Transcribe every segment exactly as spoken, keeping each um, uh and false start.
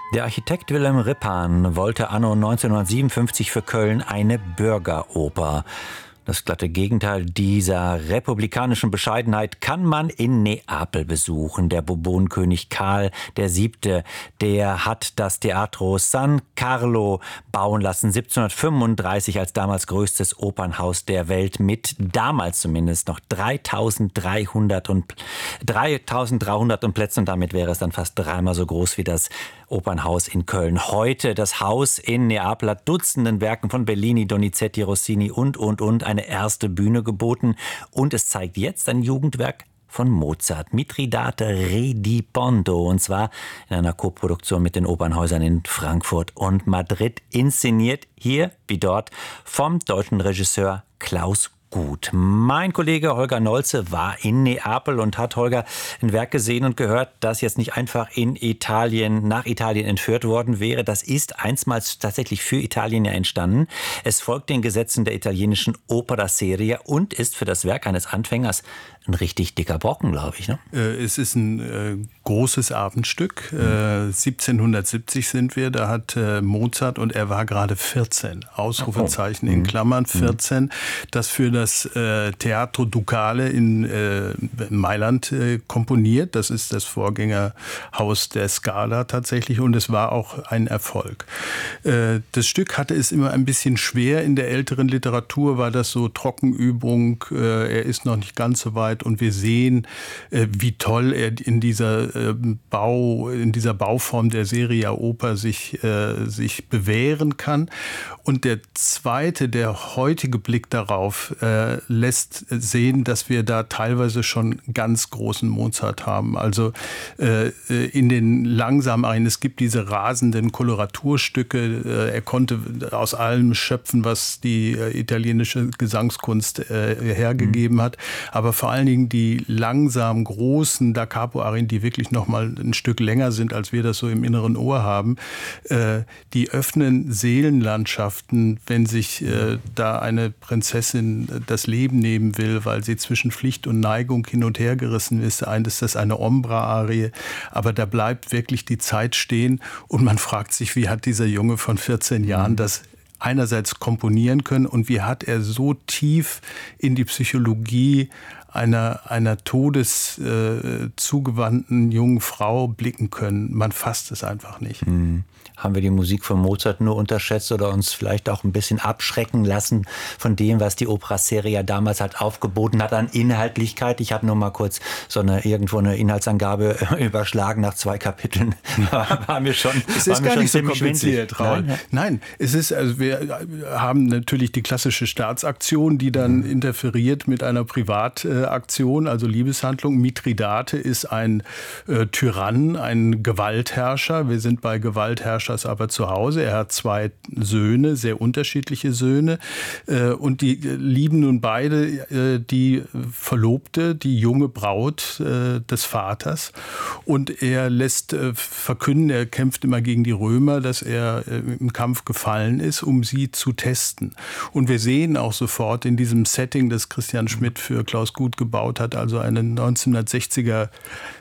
Der Architekt Willem Rippan wollte anno neunzehnhundertsiebenundfünfzig für Köln eine Bürgeroper. Das glatte Gegenteil dieser republikanischen Bescheidenheit kann man in Neapel besuchen. Der Bourbonenkönig Karl der Siebte, der hat das Teatro San Carlo bauen lassen, siebzehnhundertfünfunddreißig als damals größtes Opernhaus der Welt mit damals zumindest noch dreitausenddreihundert und dreitausenddreihundert und Plätzen, und damit wäre es dann fast dreimal so groß wie das Opernhaus in Köln. Heute das Haus in Neapel hat Dutzenden Werken von Bellini, Donizetti, Rossini und, und, und eine erste Bühne geboten. Und es zeigt jetzt ein Jugendwerk von Mozart, Mithridate Redipondo, und zwar in einer Koproduktion mit den Opernhäusern in Frankfurt und Madrid, inszeniert hier wie dort vom deutschen Regisseur Klaus Guth. Mein Kollege Holger Nolze war in Neapel und hat, Holger, ein Werk gesehen und gehört, das jetzt nicht einfach in Italien, nach Italien entführt worden wäre. Das ist einstmals tatsächlich für Italien ja entstanden. Es folgt den Gesetzen der italienischen Opera seria und ist für das Werk eines Anfängers ein richtig dicker Brocken, glaube ich. Ne? Es ist ein äh, großes Abendstück. Mhm. Äh, siebzehnhundertsiebzig sind wir, da hat äh, Mozart, und er war gerade vierzehn, Ausrufezeichen oh. in Klammern, vierzehn, mhm. das für das äh, Teatro Ducale in äh, Mailand äh, komponiert. Das ist das Vorgängerhaus der Scala tatsächlich, und es war auch ein Erfolg. Äh, das Stück hatte es immer ein bisschen schwer. In der älteren Literatur war das so Trockenübung. Äh, er ist noch nicht ganz so weit. Und wir sehen, äh, wie toll er in dieser äh, Bau, in dieser Bauform der Seria Oper sich, äh, sich bewähren kann. Und der zweite, der heutige Blick darauf äh, lässt sehen, dass wir da teilweise schon ganz großen Mozart haben. Also äh, in den langsamen Arien, es gibt diese rasenden Koloraturstücke. Äh, er konnte aus allem schöpfen, was die äh, italienische Gesangskunst äh, hergegeben mhm. hat. Aber vor allen Dingen die langsam großen Da Capo-Arien, die wirklich noch mal ein Stück länger sind, als wir das so im inneren Ohr haben, äh, die öffnen Seelenlandschaften, wenn sich äh, da eine Prinzessin das Leben nehmen will, weil sie zwischen Pflicht und Neigung hin und her gerissen ist. Eines ist das eine Ombra-Arie, aber da bleibt wirklich die Zeit stehen und man fragt sich, wie hat dieser Junge von vierzehn Jahren das einerseits komponieren können und wie hat er so tief in die Psychologie einer, einer todeszugewandten äh, jungen Frau blicken können. Man fasst es einfach nicht. Hm. Haben wir die Musik von Mozart nur unterschätzt oder uns vielleicht auch ein bisschen abschrecken lassen von dem, was die Opera seria damals halt aufgeboten hat an Inhaltlichkeit? Ich habe nur mal kurz so eine irgendwo eine Inhaltsangabe überschlagen nach zwei Kapiteln. War mir schon, es ist gar nicht so kompliziert, Raul. Nein, Nein, es ist, also wir haben natürlich die klassische Staatsaktion, die dann mhm. interferiert mit einer Privataktion, also Liebeshandlung. Mithridate ist ein äh, Tyrann, ein Gewaltherrscher. Wir sind bei Gewaltherrscher aber zu Hause. Er hat zwei Söhne, sehr unterschiedliche Söhne. Und die lieben nun beide die Verlobte, die junge Braut des Vaters. Und er lässt verkünden, er kämpft immer gegen die Römer, dass er im Kampf gefallen ist, um sie zu testen. Und wir sehen auch sofort in diesem Setting, das Christian Schmidt für Klaus Guth gebaut hat, also eine neunzehnhundertsechziger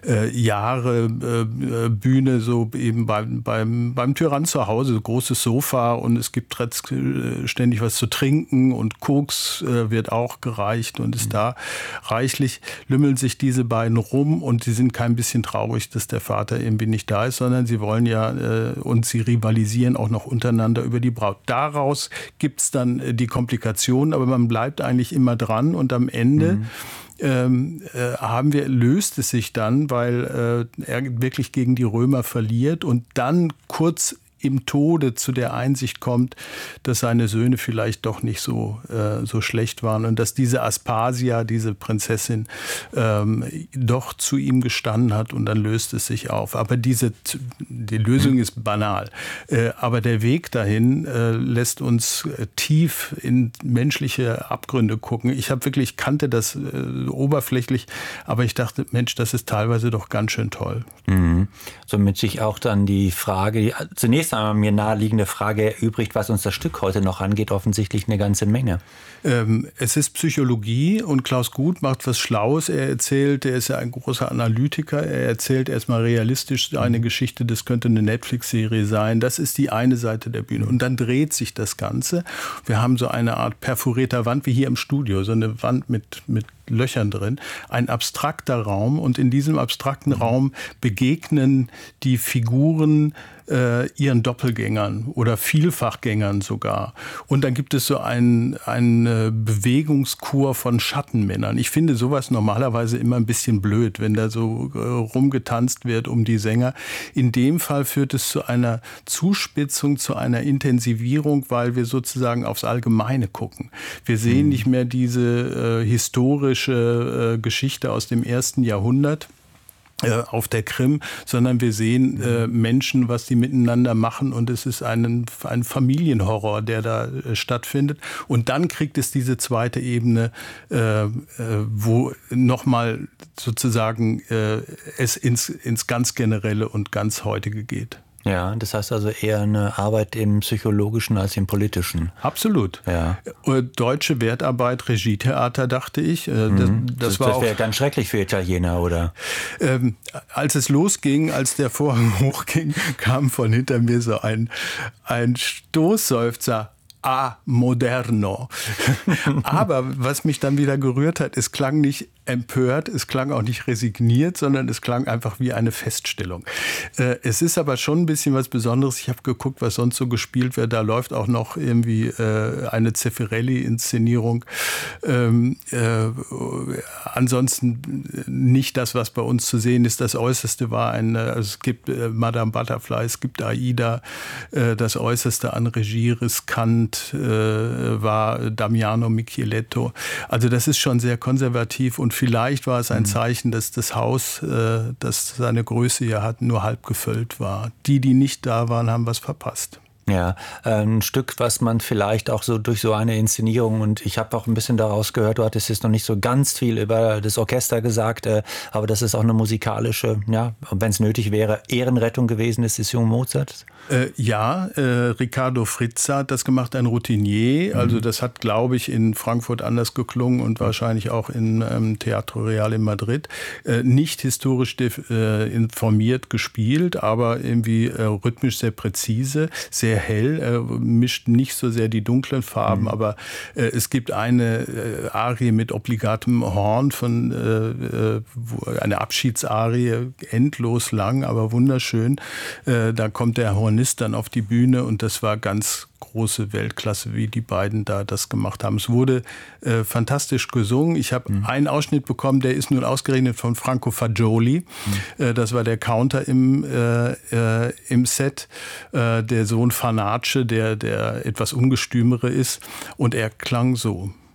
Jahre Bühne, so eben beim, beim, beim Tyrann zu Hause, großes Sofa und es gibt ständig was zu trinken und Koks äh, wird auch gereicht und ist mhm. da reichlich, lümmeln sich diese beiden rum und sie sind kein bisschen traurig, dass der Vater irgendwie nicht da ist, sondern sie wollen ja äh, und sie rivalisieren auch noch untereinander über die Braut. Daraus gibt es dann äh, die Komplikationen, aber man bleibt eigentlich immer dran und am Ende mhm. Ähm, äh, haben wir, löst es sich dann, weil äh, er wirklich gegen die Römer verliert und dann kurz im Tode zu der Einsicht kommt, dass seine Söhne vielleicht doch nicht so, äh, so schlecht waren und dass diese Aspasia, diese Prinzessin, ähm, doch zu ihm gestanden hat und dann löst es sich auf. Aber diese, die Lösung ist banal. Äh, aber der Weg dahin äh, lässt uns tief in menschliche Abgründe gucken. Ich habe wirklich, kannte das äh, oberflächlich, aber ich dachte, Mensch, das ist teilweise doch ganz schön toll. Mhm. Somit sich auch dann die Frage, zunächst zunächst einmal mir naheliegende Frage erübrigt, was uns das Stück heute noch angeht, offensichtlich eine ganze Menge. Ähm, es ist Psychologie und Klaus Guth macht was Schlaues. Er erzählt, er ist ja ein großer Analytiker, er erzählt erstmal realistisch eine Geschichte, das könnte eine Netflix-Serie sein. Das ist die eine Seite der Bühne. Und dann dreht sich das Ganze. Wir haben so eine Art perforierter Wand, wie hier im Studio, so eine Wand mit, mit Löchern drin, ein abstrakter Raum, und in diesem abstrakten Raum begegnen die Figuren äh, ihren Doppelgängern oder Vielfachgängern sogar. Und dann gibt es so ein, eine Bewegungskur von Schattenmännern. Ich finde sowas normalerweise immer ein bisschen blöd, wenn da so äh, rumgetanzt wird um die Sänger. In dem Fall führt es zu einer Zuspitzung, zu einer Intensivierung, weil wir sozusagen aufs Allgemeine gucken. Wir sehen mhm. nicht mehr diese äh, historische Geschichte aus dem ersten Jahrhundert auf der Krim, sondern wir sehen äh, Menschen, was die miteinander machen, und es ist ein, ein Familienhorror, der da äh, stattfindet. Und dann kriegt es diese zweite Ebene, äh, äh, wo nochmal sozusagen äh, es ins, ins ganz Generelle und ganz Heutige geht. Ja, das heißt also eher eine Arbeit im Psychologischen als im Politischen. Absolut. Ja. Deutsche Wertarbeit, Regietheater, dachte ich. Das, mhm. das, das, war das wäre auch, ganz schrecklich für Italiener, oder? Ähm, als es losging, als der Vorhang hochging, kam von hinter mir so ein, ein Stoßseufzer. A moderno. Aber was mich dann wieder gerührt hat, es klang nicht empört, es klang auch nicht resigniert, sondern es klang einfach wie eine Feststellung. Äh, es ist aber schon ein bisschen was Besonderes. Ich habe geguckt, was sonst so gespielt wird. Da läuft auch noch irgendwie äh, eine Zeffirelli-Inszenierung. Ähm, äh, ansonsten nicht das, was bei uns zu sehen ist. Das Äußerste war ein, also es gibt äh, Madame Butterfly, es gibt Aida. Äh, das Äußerste an Regie, riskant, äh, war Damiano Micheletto. Also das ist schon sehr konservativ, und vielleicht war es ein Zeichen, dass das Haus, äh, das seine Größe ja hat, nur halb gefüllt war. Die, die nicht da waren, haben was verpasst. Ja, ein Stück, was man vielleicht auch so durch so eine Inszenierung, und ich habe auch ein bisschen daraus gehört, du hattest jetzt noch nicht so ganz viel über das Orchester gesagt, aber das ist auch eine musikalische, ja, wenn es nötig wäre, Ehrenrettung gewesen ist des jungen Mozart. Äh, ja, äh, Riccardo Frizza hat das gemacht, ein Routinier. Mhm. Also das hat, glaube ich, in Frankfurt anders geklungen und wahrscheinlich auch in ähm, Teatro Real in Madrid. Äh, nicht historisch äh, informiert gespielt, aber irgendwie äh, rhythmisch sehr präzise, sehr hell, äh, mischt nicht so sehr die dunklen Farben, mhm. aber äh, es gibt eine äh, Arie mit obligatem Horn, von äh, wo, eine Abschiedsarie, endlos lang, aber wunderschön. Äh, da kommt der Hornist dann auf die Bühne, und das war ganz große Weltklasse, wie die beiden da das gemacht haben. Es wurde äh, fantastisch gesungen. Ich habe mhm. einen Ausschnitt bekommen, der ist nun ausgerechnet von Franco Fagioli. Mhm. Äh, das war der Counter im, äh, äh, im Set, äh, der Sohn Farnace, der, der etwas ungestümere ist. Und er klang so.